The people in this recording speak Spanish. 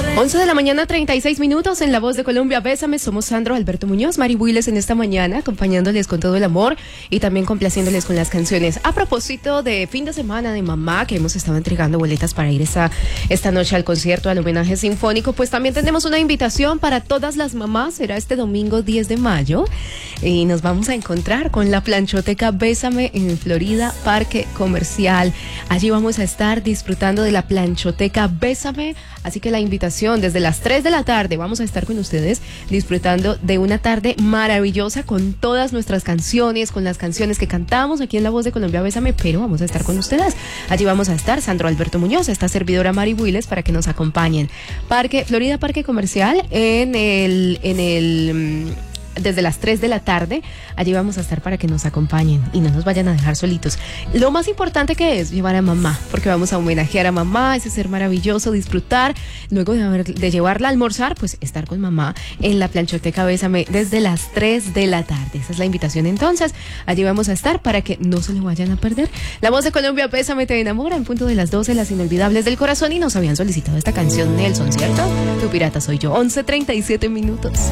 11 de la mañana, 36 minutos, en La Voz de Colombia. Bésame, somos Sandro Alberto Muñoz, Mari Builes en esta mañana, acompañándoles con todo el amor y también complaciéndoles con las canciones. A propósito de fin de semana de mamá, que hemos estado entregando boletas para ir esta noche al concierto, al homenaje sinfónico, pues también tenemos una invitación para todas las mamás. Será este domingo 10 de mayo y nos vamos a encontrar con la planchoteca Bésame en Florida Parque Comercial. Allí vamos a estar disfrutando de la planchoteca Bésame, así que la invitación desde las 3 de la tarde, vamos a estar con ustedes disfrutando de una tarde maravillosa con todas nuestras canciones, con las canciones que cantamos aquí en La Voz de Colombia Bésame, pero vamos a estar con ustedes. Allí vamos a estar Sandro Alberto Muñoz, esta servidora Mari Builes, para que nos acompañen. Florida Parque Comercial desde las 3 de la tarde, allí vamos a estar para que nos acompañen y no nos vayan a dejar solitos. Lo más importante que es llevar a mamá, porque vamos a homenajear a mamá, ese ser maravilloso, disfrutar, luego de llevarla a almorzar, pues estar con mamá en la planchoteca Bésame desde las 3 de la tarde. Esa es la invitación entonces, allí vamos a estar para que no se lo vayan a perder. La Voz de Colombia Bésame te enamora, en punto de las 12, las inolvidables del corazón, y nos habían solicitado esta canción, Nelson, ¿cierto? Tu pirata soy yo. 11:37 minutos.